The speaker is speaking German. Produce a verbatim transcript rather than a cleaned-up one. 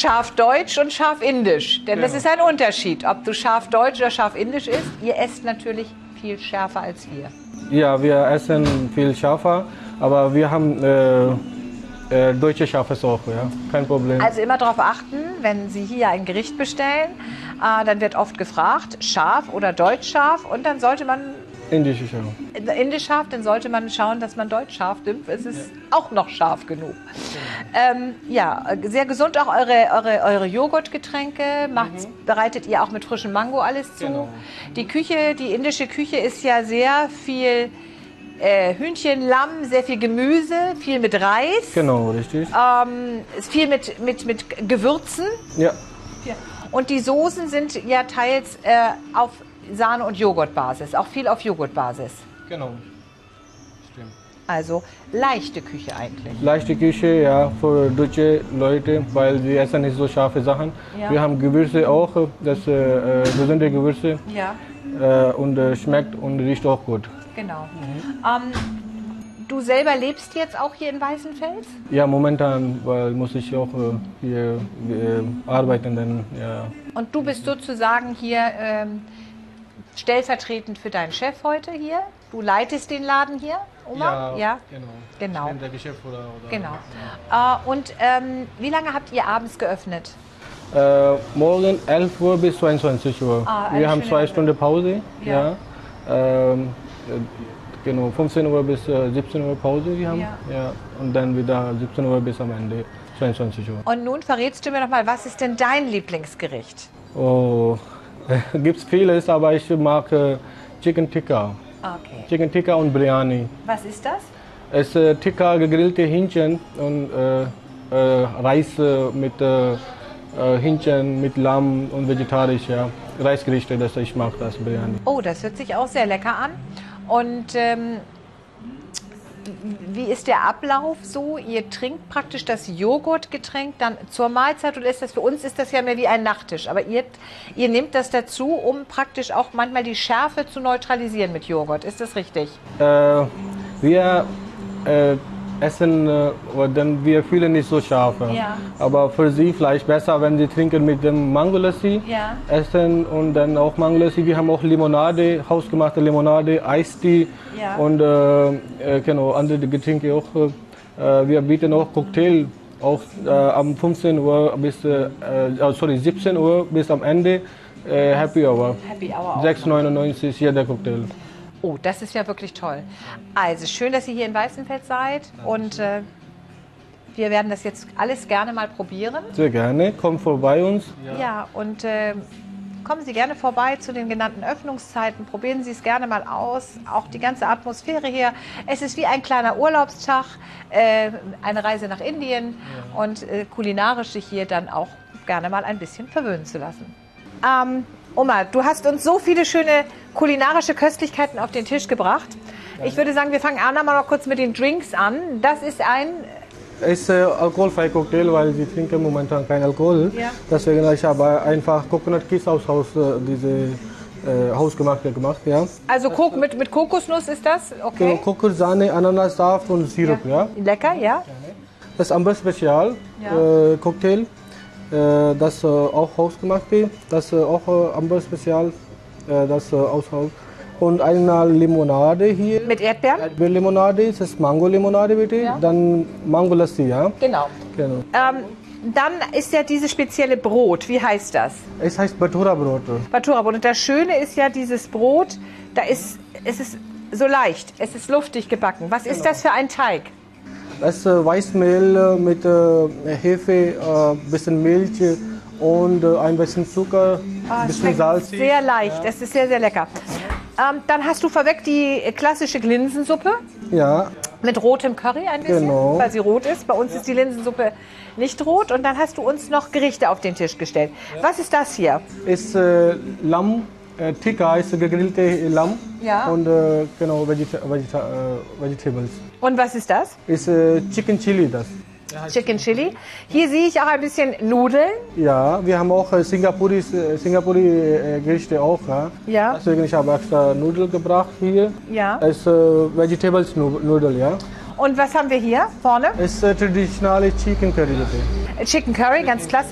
Scharfdeutsch und Scharfindisch. Denn Genau. das ist ein Unterschied, ob du Scharfdeutsch oder Scharfindisch isst. Ihr esst natürlich viel schärfer als wir. Ja, wir essen viel schärfer, aber wir haben äh, äh, deutsche Schafes auch, ja, kein Problem. Also immer darauf achten, wenn Sie hier ein Gericht bestellen, äh, dann wird oft gefragt, scharf oder deutschscharf, und dann sollte man Indische Schaf. indisch scharf, dann sollte man schauen, dass man deutsch scharf nimmt. Es ist ja auch noch scharf genug. Ähm, ja, sehr gesund auch eure, eure, eure Joghurtgetränke. Macht's, mhm. Bereitet ihr auch mit frischem Mango alles zu? Genau. Die Küche, die indische Küche ist ja sehr viel äh, Hühnchen, Lamm, sehr viel Gemüse, viel mit Reis. Genau, richtig. Ähm, ist viel mit, mit, mit Gewürzen. Ja. Ja. Und die Soßen sind ja teils äh, auf Sahne- und Joghurtbasis, auch viel auf Joghurtbasis. Genau, stimmt. Also leichte Küche eigentlich. Leichte Küche, ja, für deutsche Leute, weil sie essen nicht so scharfe Sachen. Ja. Wir haben Gewürze auch, das äh, gesunde Gewürze. Ja. Äh, und äh, schmeckt und riecht auch gut. Genau. Mhm. Ähm, du selber lebst jetzt auch hier in Weißenfels? Ja, momentan, weil muss ich auch äh, hier äh, arbeiten. Dann, ja. Und du bist sozusagen hier ähm, stellvertretend für deinen Chef heute hier? Du leitest den Laden hier, Oma? Ja, ja? genau. Genau. Ich bin der Geschäftsführer. Oder, genau. Ja. Äh, und ähm, wie lange habt ihr abends geöffnet? Äh, morgen elf Uhr bis zweiundzwanzig Uhr. Ah, wir haben zwei Ende. Stunden Pause. Ja. Ja. Ähm, genau, fünfzehn Uhr bis äh, siebzehn Uhr Pause wir haben. Ja. Ja. Und dann wieder siebzehn Uhr bis am Ende zweiundzwanzig Uhr. Und nun verrätst du mir noch mal, was ist denn dein Lieblingsgericht? Oh, gibt es vieles, aber ich mag äh, Chicken Tikka. Okay. Chicken Tikka und Biryani. Was ist das? Es ist äh, Tikka, gegrillte Hähnchen und äh, äh, Reis äh, mit äh, Hähnchen, mit Lamm und vegetarisch, ja. Reisgerichte, das ich mag das Biryani. Oh, das hört sich auch sehr lecker an. Und ähm, wie ist der Ablauf so? Ihr trinkt praktisch das Joghurtgetränk dann zur Mahlzeit, oder ist das, für uns ist das ja mehr wie ein Nachtisch, aber ihr, ihr nehmt das dazu, um praktisch auch manchmal die Schärfe zu neutralisieren mit Joghurt. Ist das richtig? Äh, wir äh, essen, äh, denn wir fühlen nicht so scharf. Ja. Aber für sie vielleicht besser, wenn sie trinken mit dem Mango Lassi, ja. essen und dann auch Mango Lassi. Wir haben auch Limonade, hausgemachte Limonade, Eistee ja. und äh, genau, andere Getränke auch. Äh, wir bieten auch Cocktail, auch äh, am fünfzehn Uhr bis, äh, sorry, siebzehn Uhr bis am Ende, äh, Happy Hour. Happy Hour sechs neunundneunzig jeder Cocktail. Oh, das ist ja wirklich toll. Also schön, dass ihr hier in Weißenfels seid, und äh, wir werden das jetzt alles gerne mal probieren. Sehr gerne, kommt vorbei uns. Ja, ja, und äh, kommen Sie gerne vorbei zu den genannten Öffnungszeiten, probieren Sie es gerne mal aus, auch die ganze Atmosphäre hier. Es ist wie ein kleiner Urlaubstag, äh, eine Reise nach Indien, ja. Und äh, kulinarisch sich hier dann auch gerne mal ein bisschen verwöhnen zu lassen. Ähm, Oma, du hast uns so viele schöne kulinarische Köstlichkeiten auf den Tisch gebracht. Ich würde sagen, wir fangen an mal noch kurz mit den Drinks an. Das ist ein... Es ist äh, alkoholfreier Cocktail, weil sie trinken momentan kein Alkohol. Ja. Deswegen habe ich aber einfach Coconut Kiss aus Haus, äh, diese äh, hausgemachte gemacht. Ja. Also Kok mit, mit Kokosnuss ist das? Okay. Genau, Kokos, Sahne, Ananassaft und Sirup. Ja. Ja. Lecker, ja. Das ist Amber Spezial ja. äh, Cocktail. Das äh, auch hausgemachte, das äh, auch äh, Amber Spezial, äh, das äh, aus Haus. Und eine Limonade hier. Mit Erdbeeren? Erdbeerlimonade, das ist Mango-Limonade bitte. Ja. Dann Mango Lassi, ja. Genau. genau. Ähm, dann ist ja dieses spezielle Brot, wie heißt das? Es heißt Bhatura-Brot. Bhatura-Brot. Und das Schöne ist ja, dieses Brot, da ist, es ist so leicht, es ist luftig gebacken. Was ist genau. das für ein Teig? Das ist äh, Weißmehl mit äh, Hefe, äh, bisschen Milch und äh, ein bisschen Zucker, ein oh, bisschen Salz. Sehr leicht, ja. Es ist sehr, sehr lecker. Ähm, dann hast du vorweg die klassische Linsensuppe. Ja. Mit rotem Curry ein bisschen, genau. weil sie rot ist. Bei uns ja. ist die Linsensuppe nicht rot. Und dann hast du uns noch Gerichte auf den Tisch gestellt. Ja. Was ist das hier? Ist äh, Lamm. Äh, Tikka ist gegrillte Lamm ja. und äh, genau Vegeta Vegeta äh, Vegetables. Und was ist das? Ist äh, Chicken Chili das. Chicken Chili. Hier sehe ich auch ein bisschen Nudeln. Ja, wir haben auch äh, Singapuri, äh, Singapuri äh, Gerichte auch. Ja. ja. Deswegen ich habe extra Nudeln gebracht hier. Ja. Es ist äh, Vegetables Nudel, ja. Und was haben wir hier vorne? Es ist äh, traditionelle Chicken Curry bitte. Chicken Curry, ganz klassisch.